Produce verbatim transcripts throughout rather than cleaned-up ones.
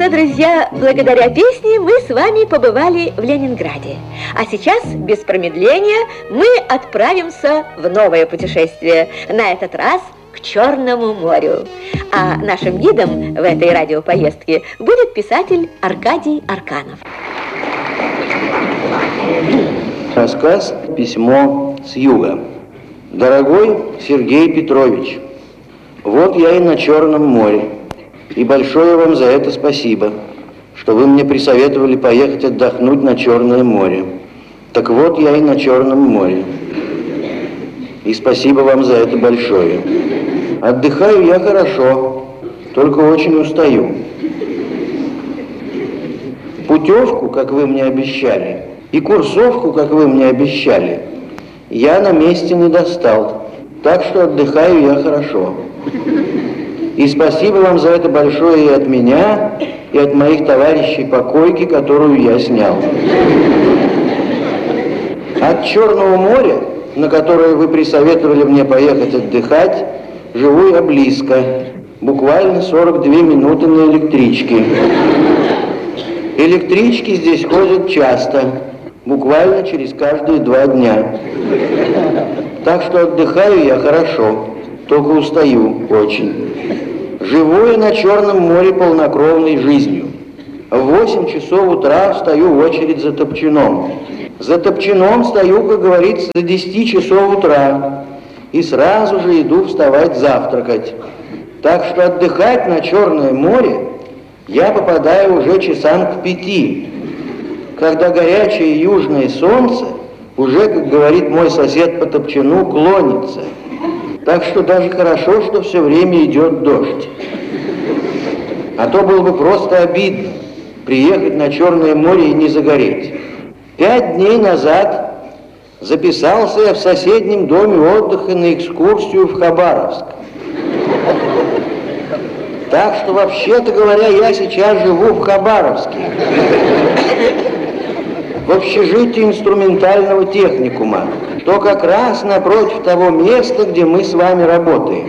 что, друзья, благодаря песне мы с вами побывали в Ленинграде. А сейчас, без промедления, мы отправимся в новое путешествие. На этот раз к Черному морю. А нашим гидом в этой радиопоездке будет писатель Аркадий Арканов. Рассказ «Письмо с юга». Дорогой Сергей Петрович, вот я и на Черном море. И большое вам за это спасибо, что вы мне присоветовали поехать отдохнуть на Черное море. Так вот я и на Черном море. И спасибо вам за это большое. Отдыхаю я хорошо, только очень устаю. Путевку, как вы мне обещали, и курсовку, как вы мне обещали, я на месте не достал, так что отдыхаю я хорошо. И спасибо вам за это большое и от меня, и от моих товарищей по койке, которую я снял. От Черного моря, на которое вы присоветовали мне поехать отдыхать, живу я близко, буквально сорок две минуты на электричке. Электрички здесь ходят часто, буквально через каждые два дня. Так что отдыхаю я хорошо, только устаю очень. Живу я на Черном море полнокровной жизнью. В восемь часов утра встаю в очередь за топчаном. За топчаном стою, как говорится, до десяти часов утра. И сразу же иду вставать завтракать. Так что отдыхать на Черное море я попадаю уже часам к пяти, когда горячее южное солнце уже, как говорит мой сосед по топчану, клонится. Так что даже хорошо, что все время идет дождь. А то было бы просто обидно приехать на Черное море и не загореть. Пять дней назад записался я в соседнем доме отдыха на экскурсию в Хабаровск. Так что, вообще-то говоря, я сейчас живу в Хабаровске, в общежитии инструментального техникума, что как раз напротив того места, где мы с вами работаем.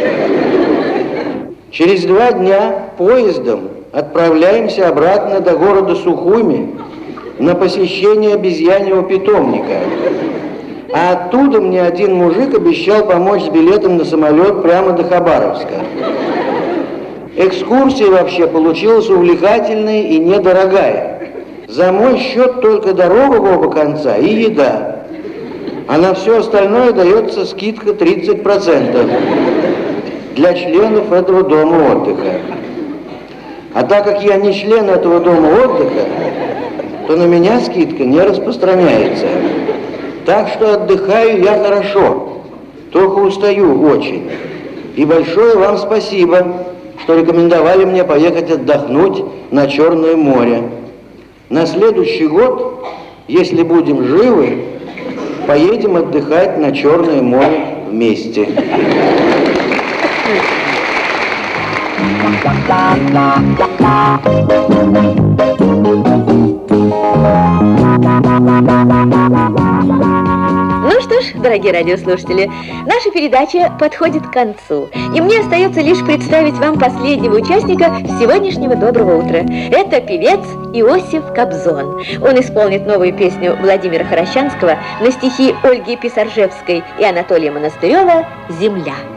Через два дня поездом отправляемся обратно до города Сухуми на посещение обезьяньего питомника. А оттуда мне один мужик обещал помочь с билетом на самолет прямо до Хабаровска. Экскурсия вообще получилась увлекательная и недорогая. За мой счет только дорога в оба конца и еда. А на все остальное дается скидка тридцать процентов для членов этого дома отдыха. А так как я не член этого дома отдыха, то на меня скидка не распространяется. Так что отдыхаю я хорошо, только устаю очень. И большое вам спасибо, что рекомендовали мне поехать отдохнуть на Черное море. На следующий год, если будем живы, поедем отдыхать на Черное море вместе. Ну что ж, дорогие радиослушатели, наша передача подходит к концу, и мне остается лишь представить вам последнего участника сегодняшнего «Доброго утра». Это певец Иосиф Кобзон. Он исполнит новую песню Владимира Хорощанского на стихи Ольги Писаржевской и Анатолия Монастырева «Земля».